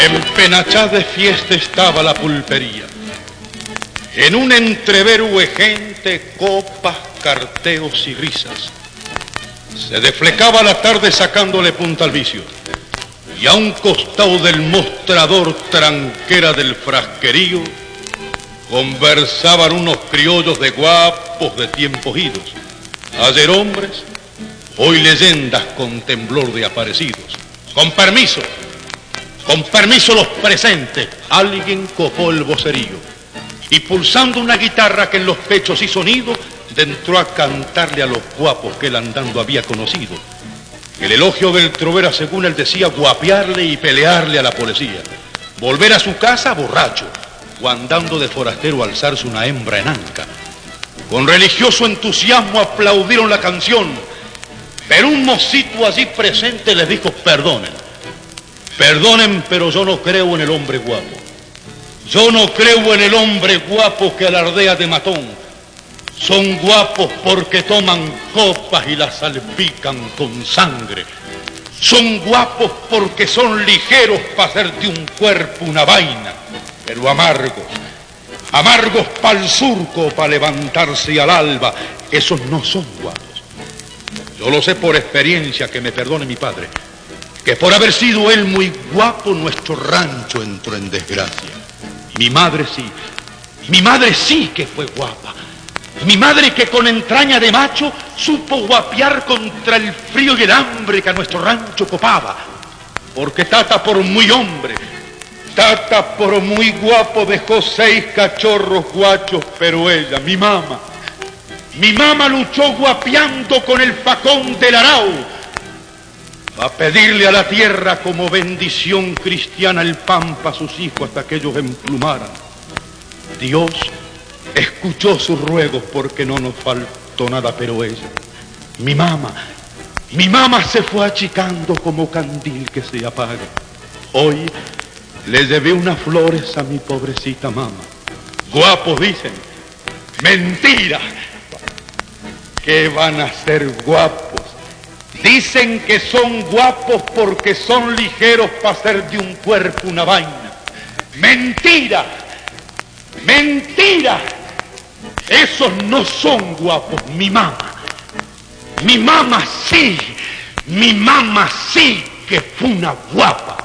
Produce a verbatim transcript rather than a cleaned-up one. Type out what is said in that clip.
Empenachada de fiesta estaba la pulpería. En un entrevero de gente, copas, carteos y risas. Se deflecaba la tarde sacándole punta al vicio. Y a un costado del mostrador tranquera del frasquerío conversaban unos criollos de guapos de tiempos idos. Ayer hombres, hoy leyendas con temblor de aparecidos. Con permiso, con permiso los presentes. Alguien copó el vocerío y pulsando una guitarra que en los pechos hizo nido, entró a cantarle a los guapos que él andando había conocido. El elogio del trovera, según él decía, guapearle y pelearle a la policía. Volver a su casa borracho, o andando de forastero alzarse una hembra en anca. Con religioso entusiasmo aplaudieron la canción, pero un mocito allí presente les dijo: perdonen, perdonen, pero yo no creo en el hombre guapo. Yo no creo en el hombre guapo que alardea de matón. Son guapos porque toman copas y las salpican con sangre. Son guapos porque son ligeros para hacer de un cuerpo una vaina, pero amargos. Amargos para el surco, para levantarse al alba. Esos no son guapos. Yo lo sé por experiencia, que me perdone mi padre, que por haber sido él muy guapo, nuestro rancho entró en desgracia. Mi madre sí, mi madre sí que fue guapa. Mi madre que con entraña de macho supo guapear contra el frío y el hambre que a nuestro rancho copaba. Porque tata por muy hombre, tata por muy guapo dejó seis cachorros guachos, pero ella, mi mamá, mi mamá luchó guapeando con el facón del arao a pedirle a la tierra como bendición cristiana el pan para sus hijos hasta que ellos emplumaran. Dios escuchó sus ruegos porque no nos faltó nada, pero ella, mi mamá, mi mamá se fue achicando como candil que se apaga. Hoy le llevé unas flores a mi pobrecita mamá. Guapos dicen, mentira, que van a ser guapos. Dicen que son guapos porque son ligeros para hacer de un cuerpo una vaina. Mentira, mentira. Esos no son guapos. Mi mamá, mi mamá sí, mi mamá sí que fue una guapa.